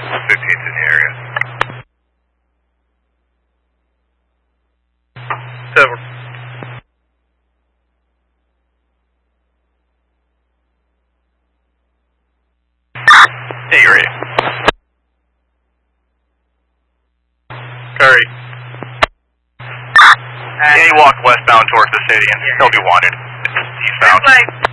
15's in the area. 7. Hey, you're ready. Curry. Yeah, he walked westbound towards the city and he'll be wanted. He's found.